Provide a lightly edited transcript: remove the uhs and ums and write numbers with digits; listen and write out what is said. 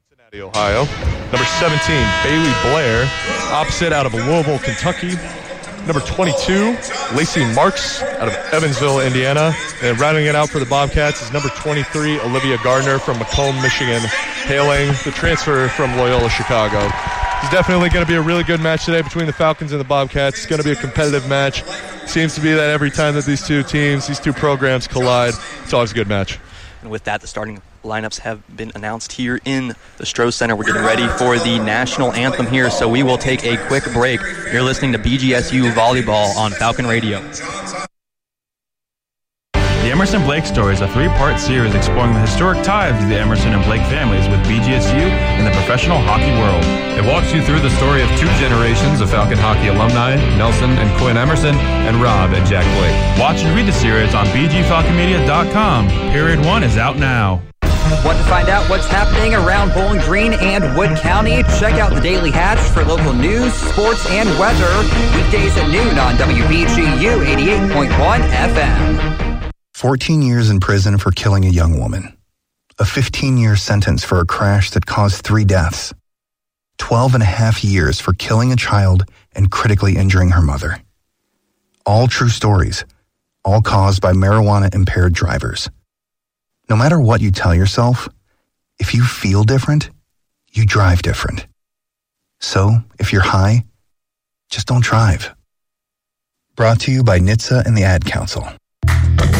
Cincinnati, Ohio. Number 17, Bailey Blair, opposite out of Louisville, Kentucky. Number 22, Lacey Marks out of Evansville, Indiana. And rounding it out for the Bobcats is number 23, Olivia Gardner from Macomb, Michigan, hailing the transfer from Loyola Chicago. It's definitely going to be a really good match today between the Falcons and the Bobcats. It's going to be a competitive match. Seems to be that every time that these two programs collide, it's always a good match. And with that, the starting lineups have been announced here in the Stroh Center. We're getting ready for the national anthem here, so we will take a quick break. You're listening to BGSU Volleyball on Falcon Radio. The Emerson Blake Story is a 3-part series exploring the historic ties of the Emerson and Blake families with BGSU in the professional hockey world. It walks you through the story of 2 generations of Falcon hockey alumni, Nelson and Quinn Emerson, and Rob and Jack Blake. Watch and read the series on bgfalconmedia.com. Period 1 is out now. Want to find out what's happening around Bowling Green and Wood County? Check out the Daily Hatch for local news, sports, and weather. Weekdays at noon on WBGU 88.1 FM. 14 years in prison for killing a young woman. A 15-year sentence for a crash that caused 3 deaths. 12 and a half years for killing a child and critically injuring her mother. All true stories, all caused by marijuana-impaired drivers. No matter what you tell yourself, if you feel different, you drive different. So, if you're high, just don't drive. Brought to you by NHTSA and the Ad Council.